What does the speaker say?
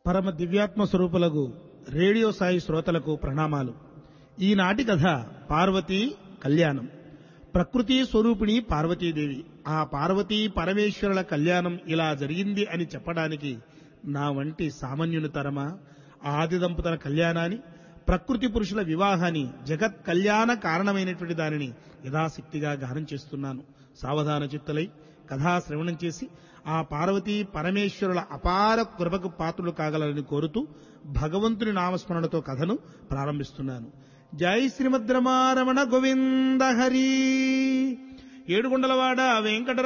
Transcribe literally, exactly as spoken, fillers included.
పరమ దివ్యాత్మ స్వరూపులకు రేడియో సాయి శ్రోతలకు ప్రణామాలు. ఈనాటి కథ పార్వతీ కళ్యాణం. ప్రకృతి స్వరూపిణి పార్వతీదేవి. ఆ పార్వతీ పరమేశ్వరుల కళ్యాణం ఇలా జరిగింది అని చెప్పడానికి నా వంటి సామాన్యుని తరమా? ఆది దంపతుల కళ్యాణాన్ని, ప్రకృతి పురుషుల వివాహాన్ని, జగత్ కళ్యాణ కారణమైనటువంటి దానిని యథాశక్తిగా గానం చేస్తున్నాను. సావధాన చిత్తులై కథా శ్రవణం చేసి ఆ పార్వతీ పరమేశ్వరుల అపార కృపకు పాత్రులు కాగలరని కోరుతూ భగవంతుని నామస్మరణతో కథను ప్రారంభిస్తున్నాను. జై శ్రీమద్ రమారమణ గోవింద హరి. ఏడుకొండలవాడ వెంకట